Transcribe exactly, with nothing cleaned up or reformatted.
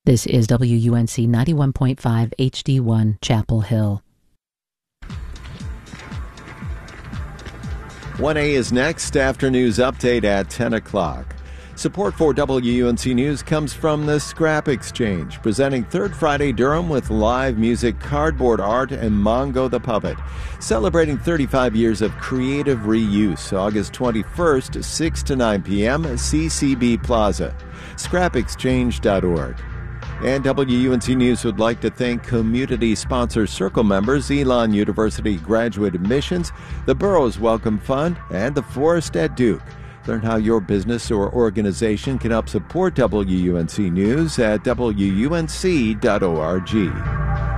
This is W U N C ninety-one point five H D one Chapel Hill. one A is next after news update at ten o'clock. Support for W U N C News comes from the Scrap Exchange, presenting Third Friday Durham with live music, cardboard art, and Mongo the Puppet. Celebrating thirty-five years of creative reuse, August twenty-first, six to nine p.m., C C B Plaza. scrap exchange dot org. And W U N C News would like to thank community sponsor Circle members, Elon University Graduate Admissions, the Burroughs Welcome Fund, and the Forest at Duke. Learn how your business or organization can help support W U N C News at W U N C dot org.